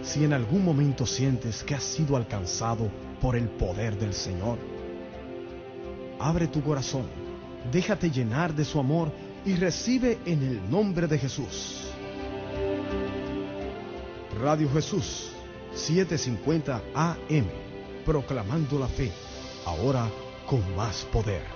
si en algún momento sientes que has sido alcanzado por el poder del Señor. Abre tu corazón, déjate llenar de su amor y recibe en el nombre de Jesús. Radio Jesús, 750 AM, proclamando la fe, ahora con más poder.